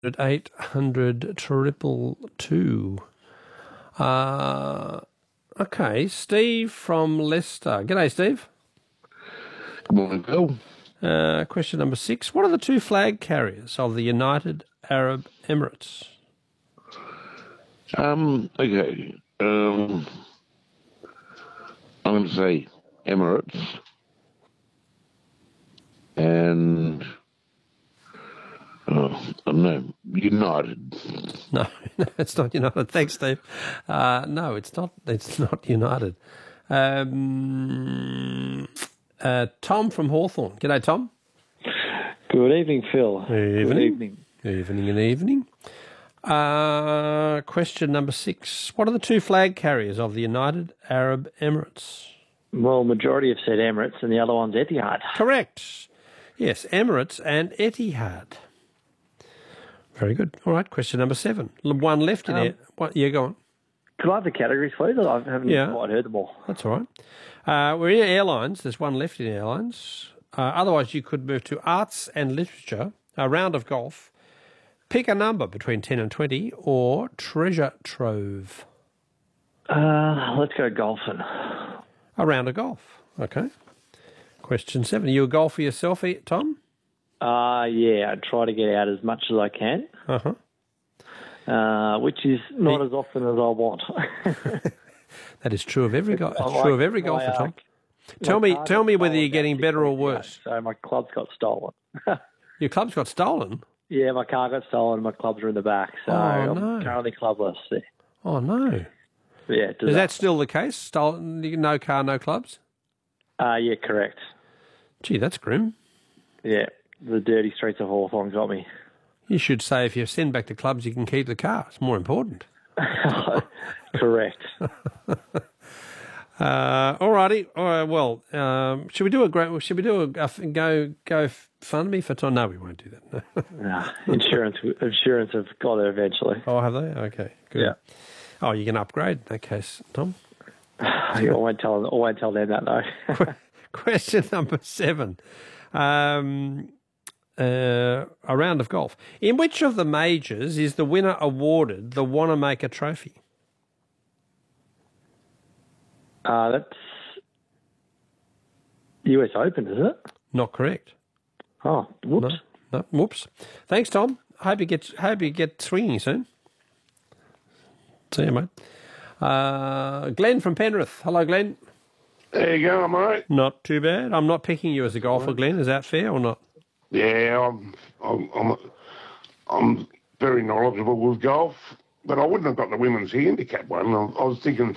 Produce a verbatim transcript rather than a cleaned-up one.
at eight hundred triple two. Uh, okay, Steve from Leicester. G'day, Steve. Good morning, Bill. Uh, question number six. What are the two flag carriers of the United Arab Emirates? Um, okay. Um, I'm going to say Emirates and, oh, I don't know, United. No, no, it's not United. Thanks, Steve. Uh, no, it's not. It's not United. Um, uh, Tom from Hawthorn. G'day, Tom. Good evening, Phil. Evening. Good evening. Evening and evening. Uh, question number six. What are the two flag carriers of the United Arab Emirates? Well, majority have said Emirates and the other one's Etihad. Correct. Yes, Emirates and Etihad. Very good. All right, question number seven. One left in Um, there. What, yeah, go on. Could I have the categories, please? I haven't Yeah. quite heard them all. That's all right. Uh, we're in airlines. There's one left in airlines. Uh, otherwise, you could move to arts and literature, a round of golf. Pick a number between ten and twenty, or treasure trove. Uh, let's go golfing. A round of golf. Okay. Question seven. Are you a golfer yourself, Tom? Uh, yeah, I try to get out as much as I can, Uh-huh. uh, which is not as often as I want. That is true of every go- I It's like true of every my, golfer, uh, Tom. My Tell me, car tell got me whether stolen you're getting about better or six weeks ago, worse. So my clubs got stolen. Your club's got stolen. Yeah, my car got stolen. My clubs are in the back, so Oh, I'm no. currently clubless. Yeah, Oh no! yeah Is that still the case? Stolen? No car, no clubs. Uh, yeah, correct. Gee, that's grim. Yeah, the dirty streets of Hawthorn got me. You should say if you send back the clubs, you can keep the car. It's more important. Correct. Uh, all righty. All right, well, um, should we do a great? Should we do a, a go go fund me for Tom? No, we won't do that. No. Nah, insurance, insurance have got it eventually. Oh, have they? Okay, good. Yeah. Oh, you can upgrade in that case, Tom. I won't tell them. I won't tell them that though. Question number seven. Um, uh, a round of golf. In which of the majors is the winner awarded the Wanamaker Trophy? Uh, that's U S Open, is it? Not correct. Oh, whoops. No, no, whoops. Thanks, Tom. Hope you get hope you get swinging soon. See you, mate. Uh, Glenn from Penrith. Hello, Glenn. There you go, mate. Not too bad. I'm not picking you as a golfer, Glenn. Is that fair or not? Yeah, I'm, I'm, I'm, I'm very knowledgeable with golf, but I wouldn't have got the women's handicap one. I, I was thinking